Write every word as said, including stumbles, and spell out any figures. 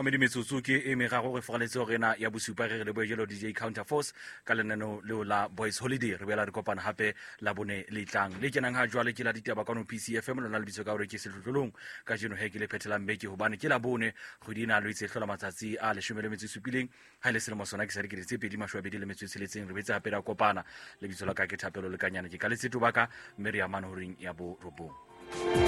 Mamedi metsotso ke e megago go fogaletse go rena ya bosupa ge re le boejelo D J Counterforce ka lenaneo leo la Boys Holiday re bela re kopana hape la bone le tlang le kenang ha jwale ke la ditaba ka no P C F M lona le bitso ka gore ke setlotlolong ka jeno he ke le phethelang beke hobane ke la bone go dina lo itse hlola matsatsi a leshome le metso e supileng ha le selemo sona ke sa re ke ditse pedi mashwabedi le metso e tsheletseng re betse hape ra kopana le bitso la ka ke thapelo le kanyana ke ka le tseto baka Miriam Manhoring ya bo robong.